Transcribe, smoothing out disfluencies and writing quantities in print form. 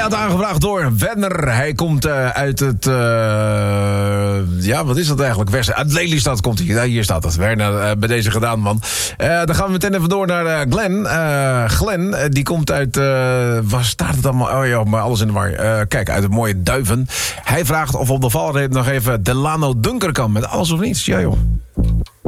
had aangevraagd door Werner. Hij komt uit het... ja, wat is dat eigenlijk? Uit Lelystad komt hij. Ja, hier staat het. Werner, bij deze gedaan, man. Dan gaan we meteen even door naar Glenn. Glenn, die komt uit... waar staat het allemaal? Oh ja, maar alles in de war. Kijk, uit het mooie Duiven. Hij vraagt of op de valreep nog even Delano Dunker kan. Met alles of niets. Ja, joh.